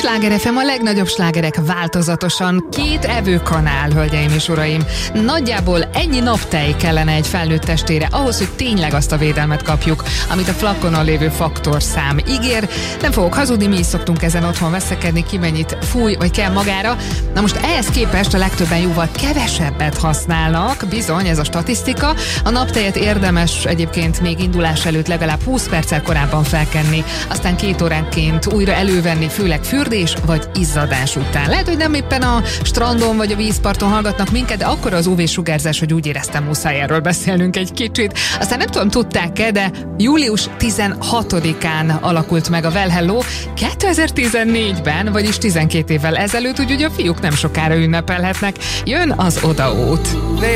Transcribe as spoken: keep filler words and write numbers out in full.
Sláger ef em, a legnagyobb slágerek változatosan. Két evőkanál, hölgyeim és uraim. Nagyjából ennyi naptej kellene egy felnőtt testére ahhoz, hogy tényleg azt a védelmet kapjuk, amit a flakonon lévő faktorszám ígér. Nem fogok hazudni, mi is szoktunk ezen otthon veszekedni, ki mennyit fúj vagy kell magára. Na most ehhez képest a legtöbben jóval kevesebbet használnak, bizony, ez a statisztika. A naptejet érdemes egyébként még indulás előtt legalább húsz perccel korábban felkenni, aztán két óránként újra elővenni, főleg fürdés vagy izzadás után. Lehet, hogy nem éppen a strandon vagy a vízparton hallgatnak minket, de akkor az ú vé-sugárzás, hogy úgy éreztem, muszáj erről beszélnünk egy kicsit. Aztán nem tudom, tudták-e, de július tizenhatodikán alakult meg a Well Hello kétezer-tizennégyben, vagyis tizenkét évvel ezelőtt, úgyhogy a fiúk nem sokára ünnepelhetnek. Jön az odaút.